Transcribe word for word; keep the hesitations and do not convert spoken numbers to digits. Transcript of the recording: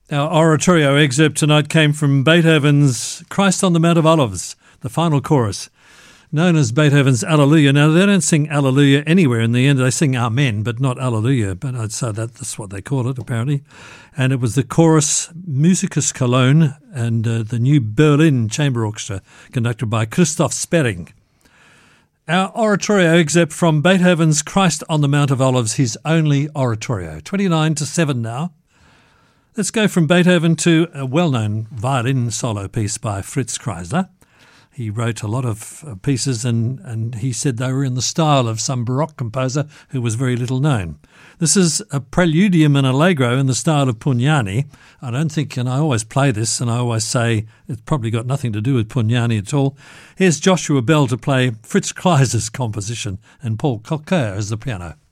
Our oratorio excerpt tonight came from Beethoven's Christ on the Mount of Olives, the final chorus, known as Beethoven's Alleluia. Now, they don't sing Alleluia anywhere in the end. They sing Amen, but not Alleluia. But I'd say that that's what they call it, apparently. And it was the chorus Musicus Cologne and uh, the New Berlin Chamber Orchestra, conducted by Christoph Sperring. Our oratorio excerpt from Beethoven's Christ on the Mount of Olives, his only oratorio. twenty-nine to seven now. Let's go from Beethoven to a well-known violin solo piece by Fritz Kreisler. He wrote a lot of pieces and, and he said they were in the style of some Baroque composer who was very little known. This is a preludium and allegro in the style of Pugnani. I don't think, and I always play this and I always say it's probably got nothing to do with Pugnani at all. Here's Joshua Bell to play Fritz Kreisler's composition and Paul Coqueur as the piano.